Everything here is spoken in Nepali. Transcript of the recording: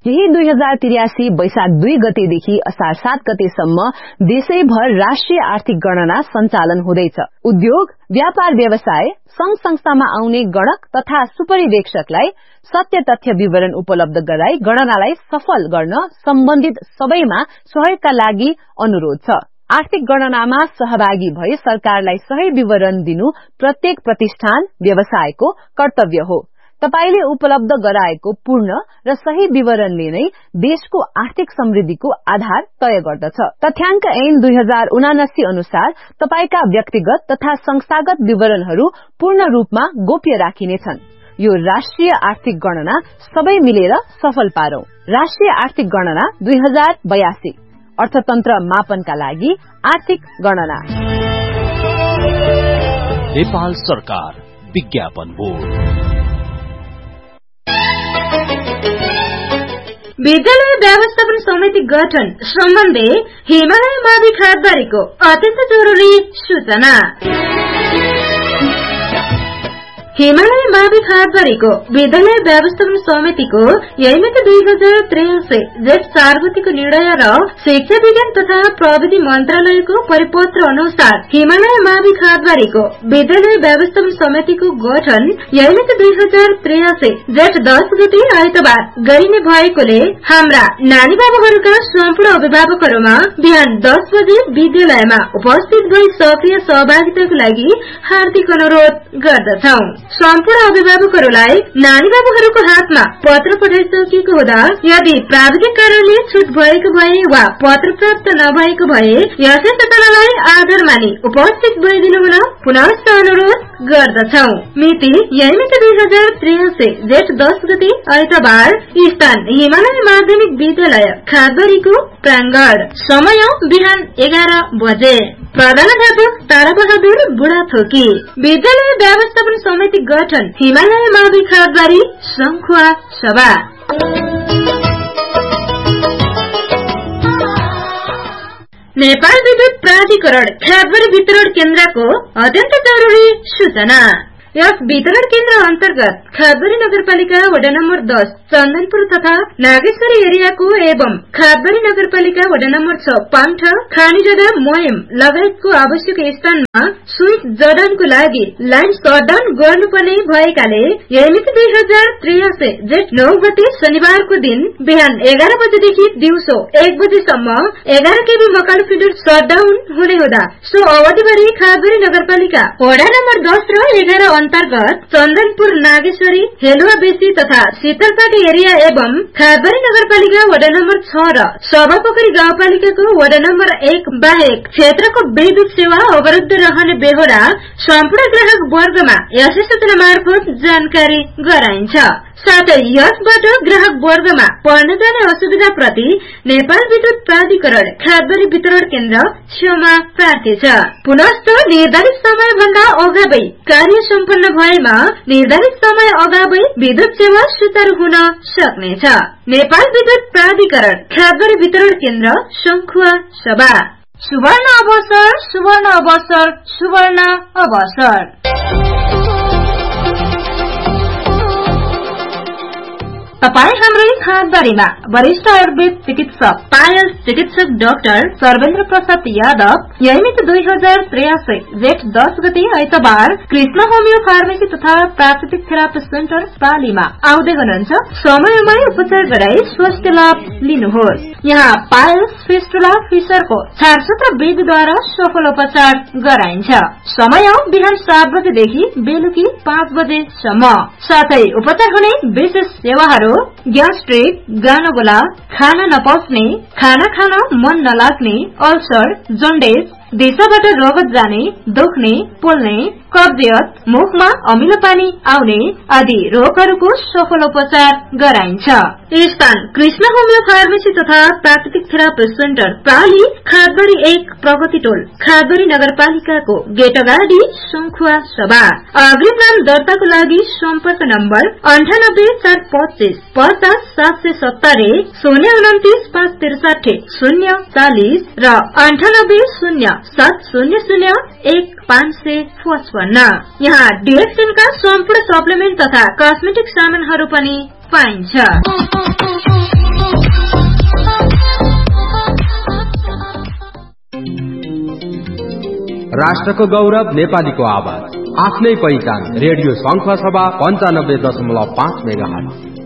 यही 2083 वैशाख 2 गतेदेखि असार 7 गतेसम्म देशैभर राष्ट्रिय आर्थिक गणना सञ्चालन हुँदैछ। उद्योग, व्यापार व्यवसाय, संघ संस्थामा आउने गणक तथा सुपरिवेक्षकलाई सत्य तथ्य विवरण उपलब्ध गराई गणनालाई सफल गर्न सम्बन्धित सबैमा सहयोगका लागि अनुरोध छ। आर्थिक गणनामा सहभागी भई सरकारलाई सही विवरण दिनु प्रत्येक प्रतिष्ठान, व्यवसायको कर्तव्य हो। तपाईले उपलब्ध गराएको पूर्ण र सही विवरणले नै देशको आर्थिक समृद्धिको आधार तय गर्दछ। तथ्याङ्क ऐन 2079 अनुसार तपाईका व्यक्तिगत तथा संस्थागत विवरणहरू पूर्ण रूपमा गोप्य राखिनेछन्। यो राष्ट्रिय आर्थिक गणना सबै मिलेर सफल पारौं। राष्ट्रिय आर्थिक गणना 2082 अर्थतन्त्र मापनका लागि आर्थिक गणना। नेपाल सरकार विज्ञापन बोर्ड। विद्यालय व्यवस्थापन समिति गठन सम्बन्धी हिमालय मावि खादबारीको अत्यन्त जरुरी सूचना। हिमालय मावि खादबारीको विद्यालय व्यवस्थापन समितिको यही मिति 2083 जेठ 4 गतिको निर्णय र शिक्षा विज्ञान तथा प्रविधि मन्त्रालयको परिपत्र अनुसार हिमालय मावि खादबारीको विद्यालय व्यवस्थापन समितिको गठन यही मिति 2083 जेठ 10 गते आइतबार गरिने भएकोले हाम्रा नानी बाबुहरूका सम्पूर्ण अभिभावकहरूमा बिहान 10 बजे विद्यालयमा उपस्थित भई सक्रिय सहभागिताको लागि हार्दिक अनुरोध गर्दछौं। सम्पूर्ण अभिभावकहरूलाई नानी बाबुहरूको हातमा पत्र पठाइसकेको हुँदा यदि प्राविधिक कारणले छुट भएको भए वा पत्र प्राप्त नभएको भए यसै सूचनालाई आधार मानि उपस्थित भइदिनु हुन पुनः अनुरोध गर्दछौं। मिति यही मिति 2083 जेठ 10 गते आइतबार, स्थान हिमालय माध्यमिक विद्यालय खादबारीको प्राङ्गण, समय बिहान 11 बजे। प्रधानाध्यापक ताराबहादुर बुढाथोकी। विद्यालय व्यवस्थापन समिति गठन हिमालय मावि खादबारी संखुवा सभा। नेपाल विद्युत प्राधिकरण खादबारी वितरण केन्द्रको अत्यन्त जरुरी सूचना। यस वितरण केन्द्र अन्तर्गत खादबारी नगरपालिका वडा नम्बर 10 चन्दनपुर तथा नागेश्वरी एरियाको एवं खादबारी नगरपालिका वडा नम्बर 6 पाङठा, खानीजडा, मोयम लगायतको आवश्यक स्थानमा स्विच जडानको लागि लाइन शटडाउन गर्नुपर्ने भएकाले यही मिति 2083 जेठ 9 गते शनिबारको दिन बिहान 11 बजेदेखि दिउँसो 1 बजेसम्म 11 केबी मकालु फिडर शटडाउन हुने हुँदा सो अवधिभरि खादबारी नगरपालिका वडा नम्बर 10 र 11 अन्तर्गत चन्दनपुर, नागेश्वरी, हेलुवा बेसी तथा शीतलपाटी एरिया एवं खादबारी नगरपालिका वडा नम्बर 6 र सभापोखरी गाउँपालिकाको वडा नम्बर 1 बाहेक क्षेत्रको विद्युत सेवा अवरुद्ध रहने बेहोरा सम्पूर्ण ग्राहक वर्गमा यसै सूचना मार्फत जानकारी गराइन्छ। साथै यसबाट ग्राहक वर्गमा पर्न जाने असुविधा प्रति नेपाल विद्युत प्राधिकरण खादबारी वितरण केन्द्र क्षमा प्रार्थी छ। पुनश्च निर्धारित समय भन्दा अगावै कार्य सम्पन्न भएमा निर्धारित समय अगावै विद्युत सेवा सुचारू हुन सक्नेछ। नेपाल विद्युत प्राधिकरण खादबारी वितरण केन्द्र संखुवा सभा। सुवर्ण अवसर, सुवर्ण अवसर, सुवर्ण अवसर। तपाई हाम्रै खादबारीमा वरिष्ठ आयुर्वेद चिकित्सक पायल चिकित्सक डाक्टर सर्वेन्द्र प्रसाद यादव यही मिति 2083 जेठ 10 गते आइतबार कृष्ण होमियो फार्मेसी तथा प्राकृतिक थेरापी सेन्टर पालीमा आउँदै हुनुहुन्छ। समयमै उपचार गराई स्वास्थ्य लाभ लिनुहोस्। यहाँ पायल्स, फिस्टुला, फिसरको छारसूत्र विधिद्वारा सफल उपचार गराइन्छ। समय बिहान 7 बजेदेखि बेलुकी 5 बजेसम्म। साथै उपचार हुने विशेष सेवाहरू ग्यास्ट्रिक, गानोगोला, खाना नपच्ने, खाना खान मन नलाग्ने, अल्सर, जन्डिस, दिशाबाट रगत जाने, दुख्ने, पोल्ने, कब्जियत, मुखमा अमिलो पानी आउने आदि रोगहरूको सफल उपचार गराइन्छ। स्थान कृष्ण होमियो फार्मेसी तथा प्राकृतिक थेरापी सेन्टर प्राली, खादबारी 1 प्रगति टोल, खादबारी नगरपालिकाको गेट अगाडि संखुवा सभा। अग्रिम नाम दर्ताको लागि सम्पर्क नम्बर 9845 50 770 029 563 040 र 98 0 700 1555। यहाँ DXN का सम्पूर्ण सप्लिमेन्ट तथा कस्मेटिक सामानहरू पनि पाइन्छ। राष्ट्रको गौरव, नेपालीको आवाज, आफ्नै पहिचान। रेडियो शङ्ख सभा 95.5 मेगाहर्ज।